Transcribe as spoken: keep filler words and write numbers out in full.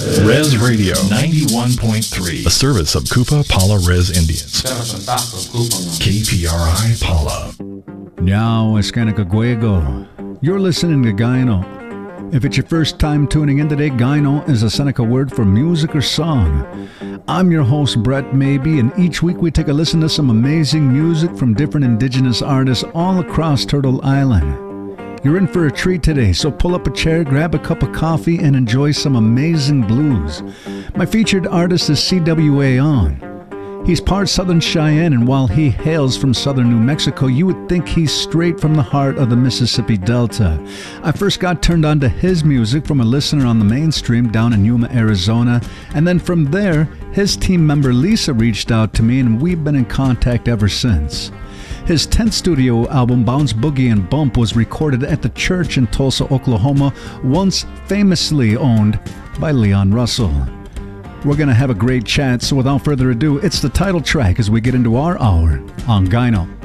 Res Radio ninety-one point three, a service of Kupa Pala Res Indians. K P R I Pala. Now es Kanakagwego. You're listening to Gyno. If it's your first time tuning in today, Gyno is a Seneca word for music or song. I'm your host, Brett Maybe, and each week we take a listen to some amazing music from different indigenous artists all across Turtle Island. You're in for a treat today, so pull up a chair, grab a cup of coffee, and enjoy some amazing blues. My featured artist is C W A On. He's part Southern Cheyenne, and while he hails from southern New Mexico, you would think he's straight from the heart of the Mississippi Delta. I first got turned on to his music from a listener on the mainstream down in Yuma, Arizona, and then from there, his team member Lisa reached out to me, and we've been in contact ever since. His tenth studio album, Bounce Boogie and Bump, was recorded at the church in Tulsa, Oklahoma, once famously owned by Leon Russell. We're going to have a great chat, so without further ado, it's the title track as we get into our hour on Gyno.